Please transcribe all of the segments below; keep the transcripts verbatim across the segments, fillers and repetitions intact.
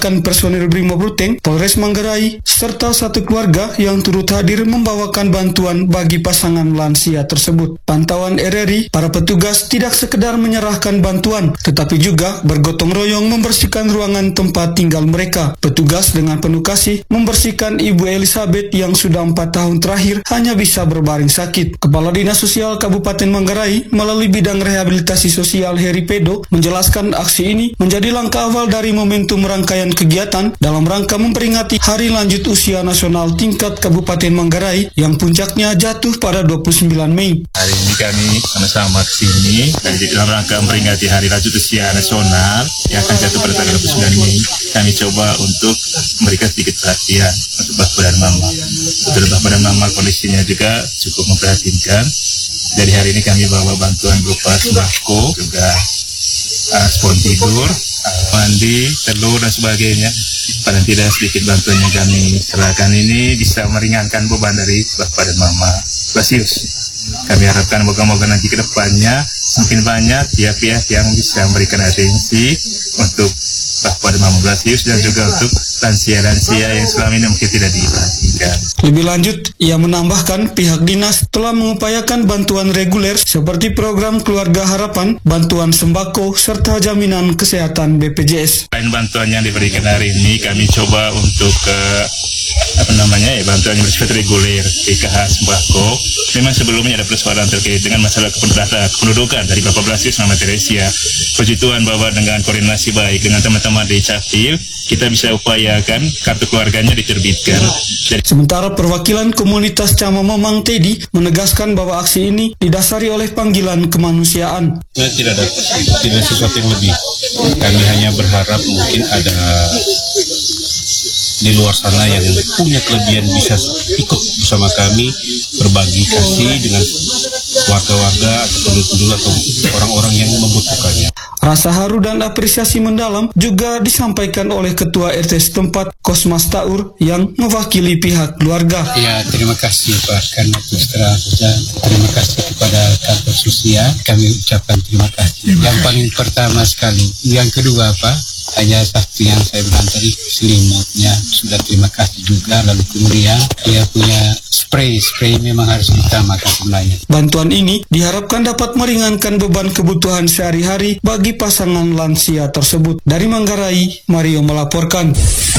kan personil Brimopolteng, Polres Manggarai, serta satu keluarga yang turut hadir membawakan bantuan bagi pasangan lansia tersebut. Pantauan R R I, para petugas tidak sekedar menyerahkan bantuan, tetapi juga bergotong royong membersihkan ruangan tempat tinggal mereka. Petugas dengan penuh kasih membersihkan Ibu Elizabeth yang sudah empat tahun terakhir hanya bisa berbaring sakit. Kepala Dinas Sosial Kabupaten Manggarai melalui bidang rehabilitasi sosial Heri Pedo menjelaskan aksi ini menjadi langkah awal dari momentum rangkaian kegiatan dalam rangka memperingati Hari Lanjut Usia Nasional tingkat Kabupaten Manggarai yang puncaknya jatuh pada dua puluh sembilan Mei. Hari ini kami sama-sama ke sini dalam rangka memperingati Hari Lanjut Usia Nasional yang akan jatuh pada tanggal dua puluh sembilan Mei. Kami coba untuk memberikan sedikit perhatian untuk Bapak dan Mama. Betul, Bapak dan Mama kondisinya juga cukup memprihatinkan. Jadi hari ini kami bawa bantuan berupa sembako, juga uh, spon tidur, uh, mandi, telur dan sebagainya. Paling tidak sedikit bantuan yang kami serahkan ini bisa meringankan beban dari Bapak dan Mama Blasius. Kami harapkan moga-moga nanti ke depannya semakin banyak pihak-pihak yang bisa memberikan atensi untuk Bapak dan Mama Blasius dan juga untuk lansia-lansia yang selama ini mungkin tidak diperhatikan. Lebih lanjut, ia menambahkan pihak dinas telah mengupayakan bantuan reguler seperti program Keluarga Harapan, bantuan sembako, serta jaminan kesehatan B P J S. Selain bantuan yang diberikan hari ini, kami coba untuk uh, apa namanya ya bantuan yang bersifat reguler, P K H sembako. Memang sebelumnya ada persoalan terkait dengan masalah kependudukan dari Bapak Blasius sama Teresia. Puji Tuhan bahwa dengan koordinasi baik dengan teman-teman di Capil, kita bisa upayakan kartu keluarganya diterbitkan. Jadi... Sementara perwakilan komunitas Cama Mamang Teddy menegaskan bahwa aksi ini didasari oleh panggilan kemanusiaan. Ya, tidak ada tidak sesuatu yang lebih. Kami hanya berharap mungkin ada di luar sana yang punya kelebihan bisa ikut bersama kami berbagi kasih dengan warga-warga atau penduduk-penduduk atau orang-orang yang membutuhkannya. Rasa haru dan apresiasi mendalam juga disampaikan oleh Ketua R T setempat Kosmas Taur yang mewakili pihak keluarga. Ya, terima kasih Pak, karena terus terang saja terima kasih kepada kantor sosial. Kami ucapkan terima kasih. Yang paling pertama sekali, yang kedua Pak, hanya satu yang saya bilang tadi, selimutnya sudah terima kasih juga. Lalu kemudian dia punya spray, spray memang harus ditambahkan sebenarnya. Bantuan ini diharapkan dapat meringankan beban kebutuhan sehari-hari bagi pasangan lansia tersebut. Dari Manggarai, Mario melaporkan.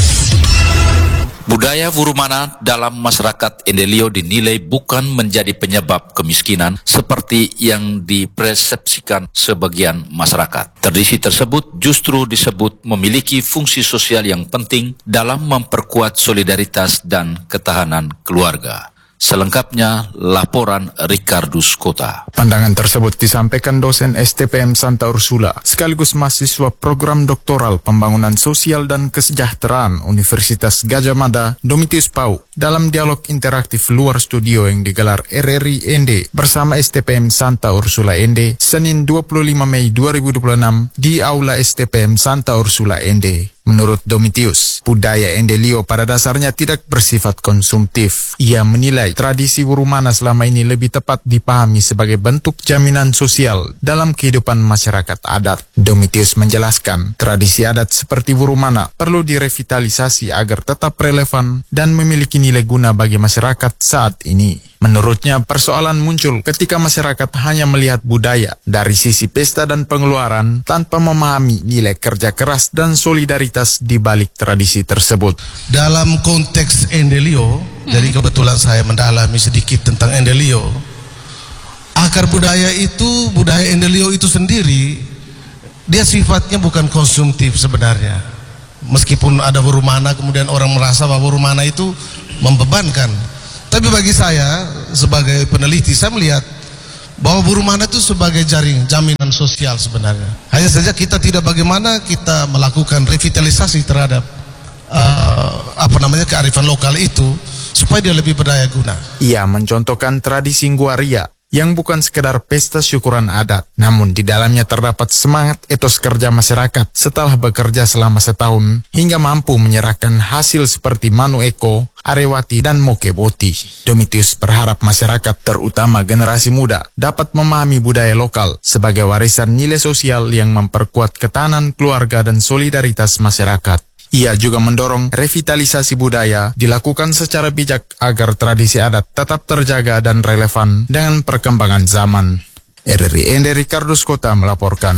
Budaya Wurumana dalam masyarakat Endelio dinilai bukan menjadi penyebab kemiskinan seperti yang dipersepsikan sebagian masyarakat. Tradisi tersebut justru disebut memiliki fungsi sosial yang penting dalam memperkuat solidaritas dan ketahanan keluarga. Selengkapnya, laporan Ricardus Kota. Pandangan tersebut disampaikan dosen S T P M Santa Ursula, sekaligus mahasiswa program doktoral Pembangunan Sosial dan Kesejahteraan Universitas Gadjah Mada, Domitius Pau, dalam dialog interaktif luar studio yang digelar R R I N D bersama S T P M Santa Ursula N D, Senin dua puluh lima Mei dua ribu dua puluh enam di Aula S T P M Santa Ursula N D. Menurut Domitius, budaya Endelio pada dasarnya tidak bersifat konsumtif. Ia menilai tradisi Wurumana selama ini lebih tepat dipahami sebagai bentuk jaminan sosial dalam kehidupan masyarakat adat. Domitius menjelaskan, tradisi adat seperti Wurumana perlu direvitalisasi agar tetap relevan dan memiliki nilai guna bagi masyarakat saat ini. Menurutnya, persoalan muncul ketika masyarakat hanya melihat budaya dari sisi pesta dan pengeluaran tanpa memahami nilai kerja keras dan solidaritas di balik tradisi tersebut. Dalam konteks Endelio, hmm. jadi kebetulan saya mendalami sedikit tentang Endelio. Akar budaya itu, budaya Endelio itu sendiri, dia sifatnya bukan konsumtif sebenarnya. Meskipun ada Wurumana, kemudian orang merasa bahwa Wurumana itu membebankan. Tapi bagi saya sebagai peneliti, saya melihat bahwa Wurumana itu sebagai jaring jaminan sosial sebenarnya. Hanya saja kita tidak bagaimana kita melakukan revitalisasi terhadap uh, apa namanya kearifan lokal itu supaya dia lebih berdaya guna. Ia mencontohkan tradisi Ngwaria yang bukan sekedar pesta syukuran adat, namun di dalamnya terdapat semangat etos kerja masyarakat setelah bekerja selama setahun hingga mampu menyerahkan hasil seperti Manu Eko, Arewati, dan Mokeboti. Domitius berharap masyarakat, terutama generasi muda, dapat memahami budaya lokal sebagai warisan nilai sosial yang memperkuat ketahanan keluarga dan solidaritas masyarakat. Ia juga mendorong revitalisasi budaya dilakukan secara bijak agar tradisi adat tetap terjaga dan relevan dengan perkembangan zaman. R R I Ende Ricardus Kota melaporkan.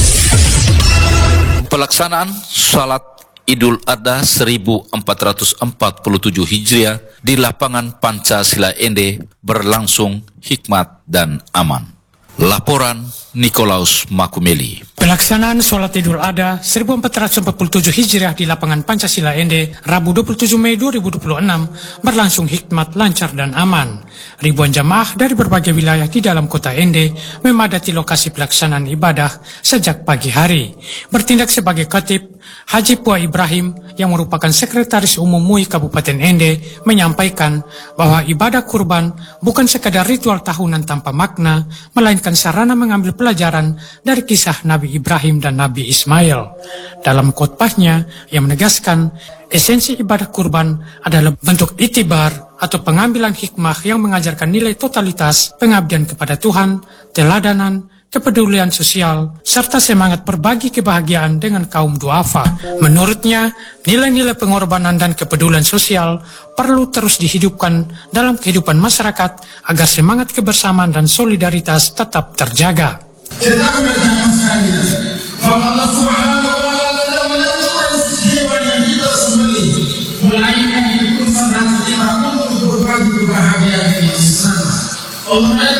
Pelaksanaan salat Idul Adha seribu empat ratus empat puluh tujuh Hijriah di lapangan Pancasila Ende berlangsung hikmat dan aman. Laporan Nikolaus Makumeli. Pelaksanaan sholat Idul Adha seribu empat ratus empat puluh tujuh Hijriah di lapangan Pancasila Ende, Rabu dua puluh tujuh Mei dua ribu dua puluh enam berlangsung hikmat, lancar, dan aman. Ribuan jamaah dari berbagai wilayah di dalam kota Ende memadati lokasi pelaksanaan ibadah sejak pagi hari. Bertindak sebagai khatib, Haji Puah Ibrahim yang merupakan Sekretaris Umum M U I Kabupaten Ende menyampaikan bahwa ibadah kurban bukan sekadar ritual tahunan tanpa makna, melainkan sarana mengambil pelajaran dari kisah Nabi Ibrahim dan Nabi Ismail. Dalam khotbahnya, ia menegaskan esensi ibadah kurban adalah bentuk itibar atau pengambilan hikmah yang mengajarkan nilai totalitas, pengabdian kepada Tuhan, teladanan, kepedulian sosial, serta semangat berbagi kebahagiaan dengan kaum duafa. Menurutnya, nilai-nilai pengorbanan dan kepedulian sosial perlu terus dihidupkan dalam kehidupan masyarakat agar semangat kebersamaan dan solidaritas tetap terjaga. Allah Subhanahu wa taala menyebutkan kehidupan yang kita sembelih, melainkan itu sarana kita untuk berbagi kebahagiaan bersama.